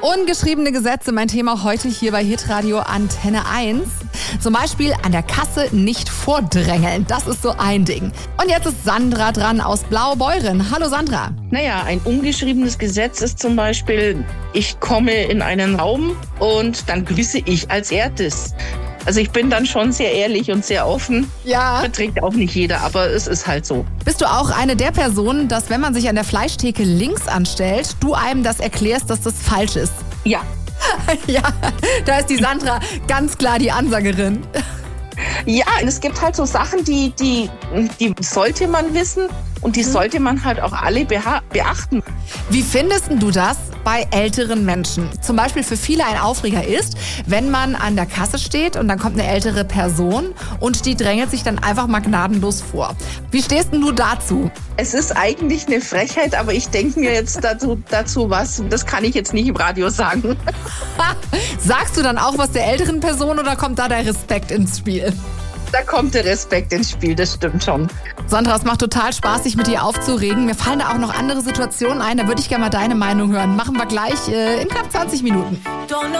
Ungeschriebene Gesetze, mein Thema heute hier bei Hitradio Antenne 1. Zum Beispiel an der Kasse nicht vordrängeln. Das ist so ein Ding. Und jetzt ist Sandra dran aus Blaubeuren. Hallo Sandra. Naja, ein ungeschriebenes Gesetz ist zum Beispiel, ich komme in einen Raum und dann grüße ich als erstes. Also ich bin dann schon sehr ehrlich und sehr offen. Ja. Verträgt auch nicht jeder, aber es ist halt so. Bist du auch eine der Personen, dass wenn man sich an der Fleischtheke links anstellt, du einem das erklärst, dass das falsch ist? Ja. Ja, da ist die Sandra ganz klar die Ansagerin. Ja, es gibt halt so Sachen, die sollte man wissen und die sollte man halt auch alle beachten. Wie findest du das bei älteren Menschen? Zum Beispiel für viele ein Aufreger ist, wenn man an der Kasse steht und dann kommt eine ältere Person und die drängelt sich dann einfach mal gnadenlos vor. Wie stehst denn du dazu? Es ist eigentlich eine Frechheit, aber ich denke mir jetzt dazu was, das kann ich jetzt nicht im Radio sagen. Sagst du dann auch was der älteren Person oder kommt da der Respekt ins Spiel? Da kommt der Respekt ins Spiel, das stimmt schon. Sandra, es macht total Spaß, sich mit dir aufzuregen. Mir fallen da auch noch andere Situationen ein, da würde ich gerne mal deine Meinung hören. Machen wir gleich in knapp 20 Minuten.